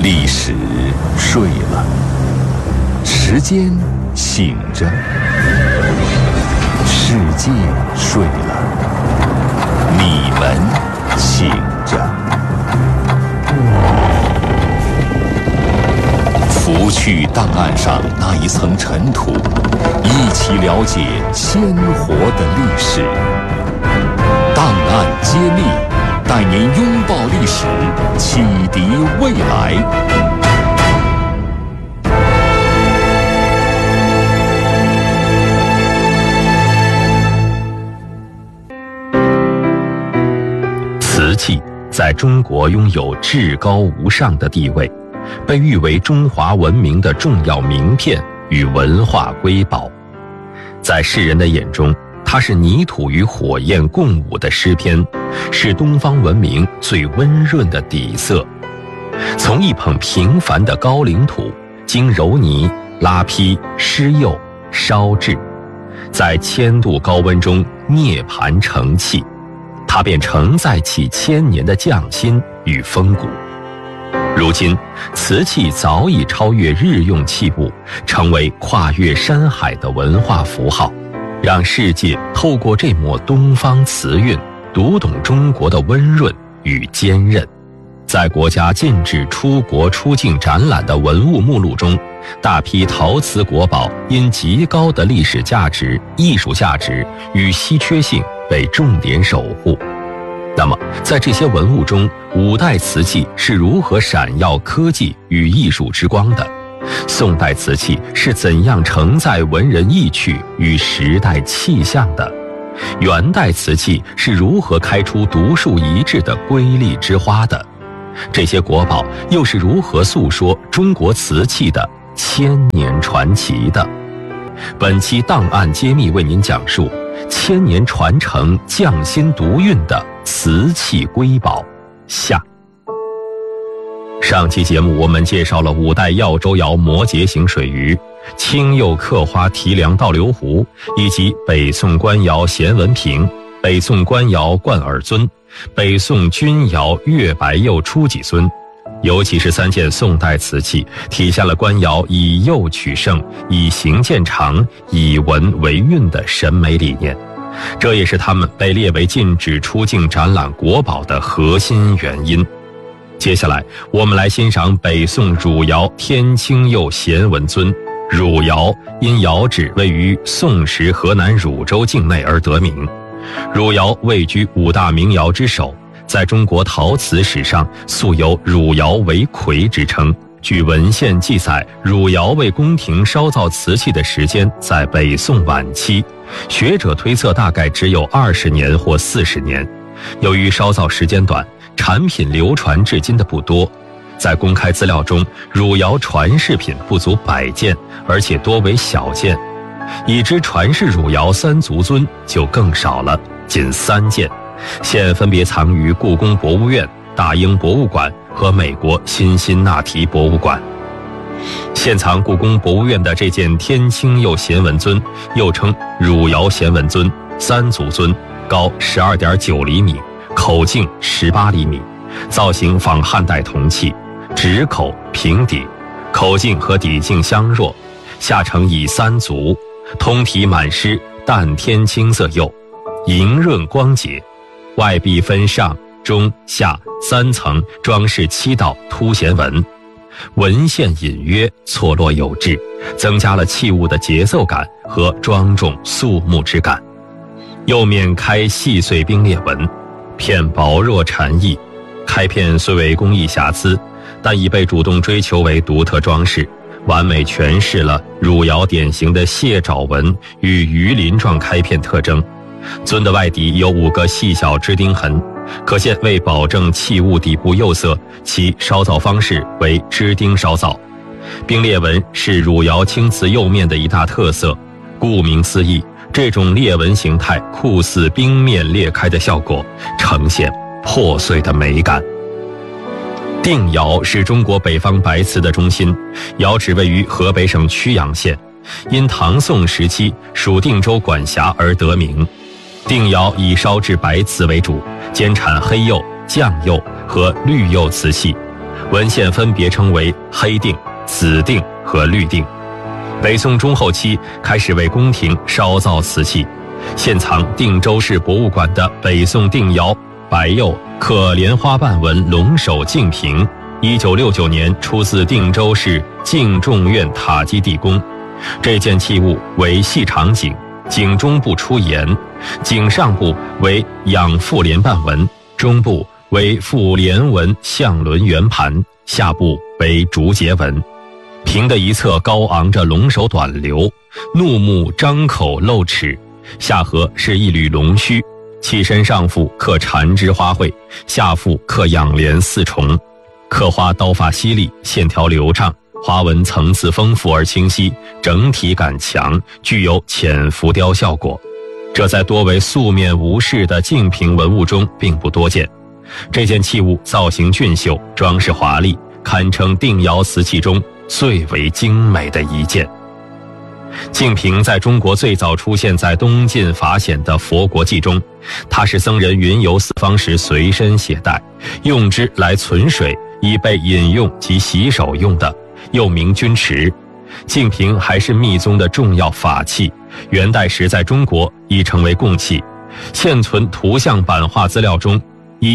历史睡了，时间醒着，世界睡了，你们醒着。拂去档案上那一层尘土，一起了解鲜活的历史。档案揭秘，带您拥抱历史，启迪未来。 瓷器在中国拥有至高无上的地位，被誉为中华文明的重要名片与文化瑰宝。在世人的眼中，它是泥土与火焰共舞的诗篇，是东方文明最温润的底色。从一捧平凡的高岭土，经揉泥、拉坯、施釉、烧制，在1000度高温中涅盘成器，它便承载起1000年的匠心与风骨。如今，瓷器早已超越日用器物，成为跨越山海的文化符号，让世界透过这抹东方瓷韵，读懂中国的温润与坚韧。在国家禁止出国出境展览的文物目录中，大批陶瓷国宝因极高的历史价值、艺术价值与稀缺性被重点守护。那么，在这些文物中，5代瓷器是如何闪耀科技与艺术之光的？宋代瓷器是怎样承载文人意趣与时代气象的？元代瓷器是如何开出独树一帜的瑰丽之花的？这些国宝又是如何诉说中国瓷器的1000年传奇的？本期档案揭秘为您讲述1000年传承匠心独运的瓷器瑰宝下。上期节目我们介绍了5代耀州窑摩羯形水鱼、青釉刻花提梁倒流壶，以及北宋官窑咸文瓶、北宋官窑冠耳尊、北宋钧窑月白釉初几尊。尤其是3件宋代瓷器，体现了官窑以釉取胜、以形见长、以文为韵的审美理念，这也是他们被列为禁止出境展览国宝的核心原因。接下来我们来欣赏北宋汝窑天青釉咸文尊。汝窑因窑址位于宋时河南汝州境内而得名，汝窑位居5大名窑之首，在中国陶瓷史上素有汝窑为魁之称。据文献记载，汝窑为宫廷烧造瓷器的时间在北宋晚期，学者推测大概只有20年或40年。由于烧造时间短，产品流传至今的不多，在公开资料中，汝窑传世品不足100件，而且多为小件。已知传世汝窑3足尊就更少了，仅3件，现分别藏于故宫博物院、大英博物馆和美国辛辛那提博物馆。现藏故宫博物院的这件天青釉咸文尊，又称汝窑咸文尊，3足尊，高12.9厘米，口径18厘米，造型仿汉代铜器，直口平底，口径和底径相若，下承以3足，通体满施淡天青色釉，莹润光洁，外壁分上、中、下3层装饰7道凸弦纹，纹线隐约，错落有致，增加了器物的节奏感和庄重肃穆之感。釉面开细碎冰裂纹，片薄弱蝉翼，开片虽为工艺瑕疵，但已被主动追求为独特装饰，完美诠释了汝窑典型的蟹爪纹与鱼鳞状开片特征。尊的外底有5个细小支钉痕，可见为保证器物底部釉色，其烧造方式为支钉烧造。冰裂纹是汝窑青瓷釉面的一大特色，顾名思义，这种裂纹形态酷似冰面裂开的效果，呈现破碎的美感。定窑是中国北方白瓷的中心，窑址位于河北省曲阳县，因唐宋时期属定州管辖而得名。定窑以烧制白瓷为主，兼产黑釉、酱釉和绿釉瓷器， 文献分别称为黑定、紫定和绿定。北宋中后期开始为宫廷烧造瓷器，现藏定州市博物馆的北宋定窑白釉刻莲花瓣纹龙首镜瓶，1969年出自定州市敬重院塔基地宫。这件器物为细长颈，颈中部出檐，颈上部为仰覆莲瓣纹，中部为覆莲纹象轮圆盘，下部为竹节纹。瓶的一侧高昂着龙首短流，怒目张口露齿，下颌是一缕龙须，器身上腹刻缠枝花卉，下腹刻仰莲四重，刻花刀法犀利，线条流畅，花纹层次丰富而清晰，整体感强，具有浅浮雕效果。这在多为素面无饰的净瓶文物中并不多见。这件器物造型俊秀，装饰华丽，堪称定窑瓷器中最为精美的一件。净瓶在中国最早出现在东晋法显的《佛国记》中，它是僧人云游四方时随身携带，用之来存水，以备饮用及洗手用的，又名钧池。净瓶还是密宗的重要法器，元代时在中国已成为供器。现存图像版画资料中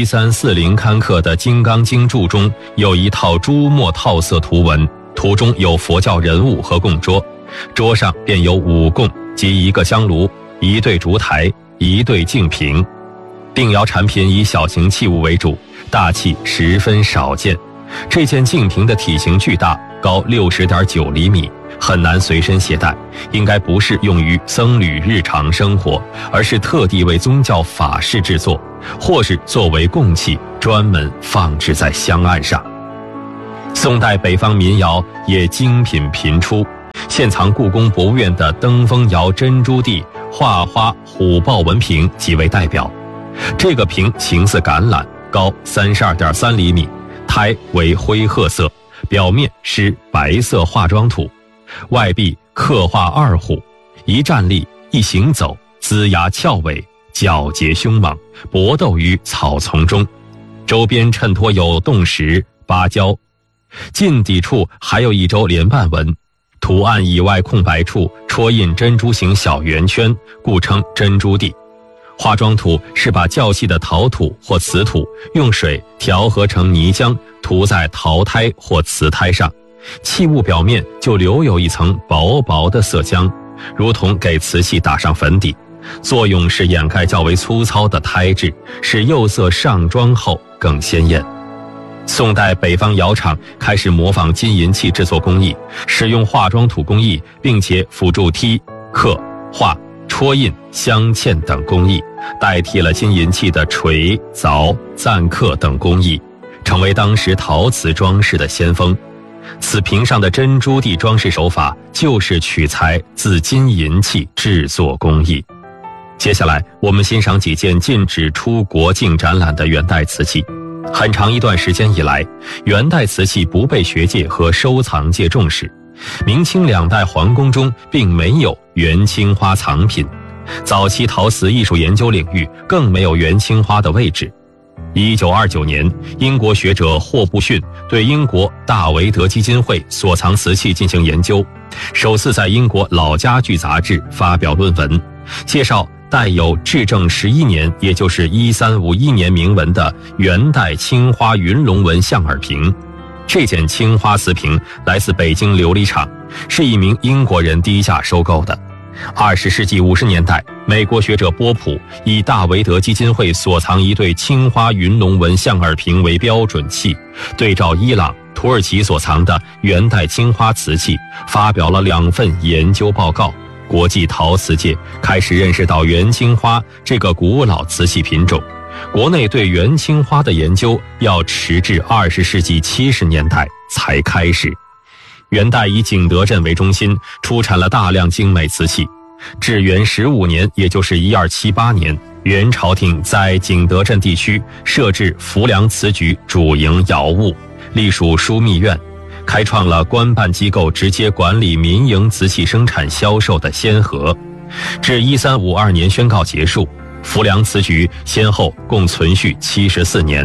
，1340刊刻的《金刚经注》中有一套朱墨套色图文，图中有佛教人物和供桌，桌上便有5供，即一个香炉、一对烛台、一对净瓶。定窑产品以小型器物为主，大器十分少见。这件净瓶的体型巨大，高60.9厘米，很难随身携带，应该不是用于僧侣日常生活，而是特地为宗教法事制作，或是作为供器专门放置在香案上。宋代北方民窑也精品频出，现藏故宫博物院的登封窑珍珠地画花虎豹纹瓶即为代表。这个瓶形似橄榄，高32.3厘米，胎为灰褐色，表面施白色化妆土，外壁刻画2虎，一站立一行走，龇牙翘尾，皎洁凶猛，搏斗于草丛中，周边衬托有洞石、芭蕉，近底处还有一周莲瓣纹，图案以外空白处戳印珍珠形小圆圈，故称珍珠地。化妆土是把较细的陶土或瓷土用水调和成泥浆，涂在陶胎或瓷胎上，器物表面就留有一层薄薄的色浆，如同给瓷器打上粉底，作用是掩盖较为粗糙的胎质，使釉色上妆后更鲜艳。宋代北方窑厂开始模仿金银器制作工艺，使用化妆土工艺，并且辅助剔、刻、画、戳印、镶嵌等工艺，代替了金银器的锤、凿、錾刻等工艺，成为当时陶瓷装饰的先锋。此瓶上的珍珠地装饰手法就是取材自金银器制作工艺。接下来我们欣赏几件禁止出国境展览的元代瓷器。很长一段时间以来，元代瓷器不被学界和收藏界重视，明清2代皇宫中并没有元青花藏品，早期陶瓷艺术研究领域更没有元青花的位置。1929年，英国学者霍布逊对英国大维德基金会所藏瓷器进行研究，首次在英国老家具杂志发表论文，介绍带有至正11年，也就是1351年铭文的元代青花云龙纹象耳瓶。这件青花瓷瓶来自北京琉璃厂，是一名英国人低价收购的。20世纪50年代，美国学者波普以大维德基金会所藏一对青花云龙纹象耳瓶为标准器，对照伊朗、土耳其所藏的元代青花瓷器，发表了2份研究报告。国际陶瓷界开始认识到元青花这个古老瓷器品种，国内对元青花的研究要迟至20世纪70年代才开始。元代以景德镇为中心，出产了大量精美瓷器。至元15年，也就是1278年，元朝廷在景德镇地区设置浮梁瓷局主营窑务，隶属枢密院，开创了官办机构直接管理民营瓷器生产销售的先河。至1352年宣告结束，浮梁瓷局先后共存续74年。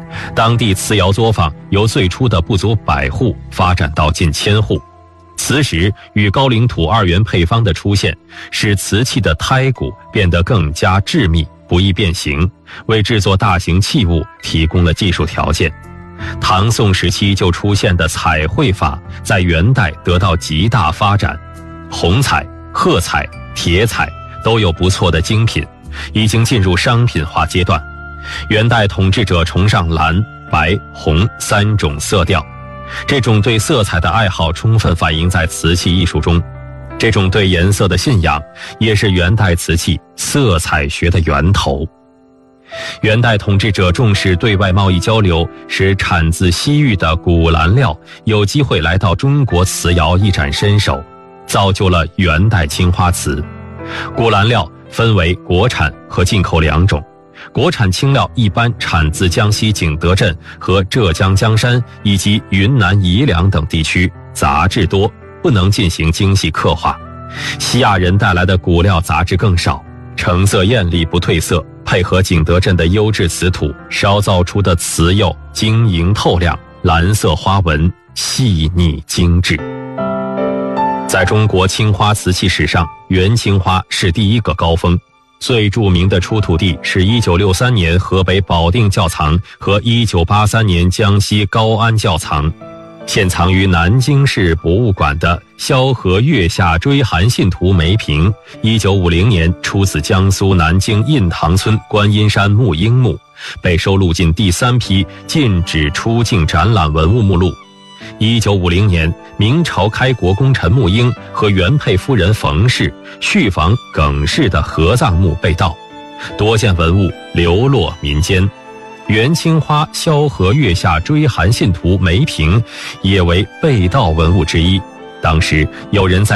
当地瓷窑作坊由最初的不足100户发展到近1000户。磁石与高岭土2元配方的出现，使瓷器的胎骨变得更加致密，不易变形，为制作大型器物提供了技术条件。唐宋时期就出现的彩绘法，在元代得到极大发展，红彩、褐彩、铁彩都有不错的精品，已经进入商品化阶段。元代统治者崇尚蓝、白、红3种色调，这种对色彩的爱好充分反映在瓷器艺术中。这种对颜色的信仰，也是元代瓷器色彩学的源头。元代统治者重视对外贸易交流，使产自西域的古蓝料有机会来到中国瓷窑一展身手，造就了元代青花瓷。古蓝料分为国产和进口2种。国产青料一般产自江西景德镇和浙江江山以及云南宜良等地区，杂质多，不能进行精细刻画。西亚人带来的古料杂质更少，成色艳丽不褪色，配合景德镇的优质瓷土烧造出的瓷釉晶莹透亮，蓝色花纹细腻精致。在中国青花瓷器史上，元青花是第一个高峰。最著名的出土地是1963年河北保定窖藏和1983年江西高安窖藏。现藏于南京市博物馆的萧何月下追寒信图梅瓶，1950年出自江苏南京印塘村观音山木樱墓，被收录进第3批禁止出境展览文物目录。1950年，明朝开国功臣穆英和原配夫人冯氏续房耿氏的合葬墓被盗，多件文物流落民间。元青花萧何月下追寒信图梅瓶也为被盗文物之一。当时有人在